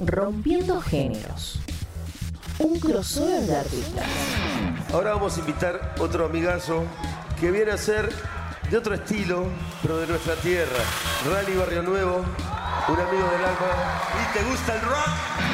Rompiendo Géneros. Un crossover de artistas. Ahora vamos a invitar otro amigazo que viene a ser de otro estilo, pero de nuestra tierra. Rally Barrio Nuevo, un amigo del alma. ¿Y te gusta el rock?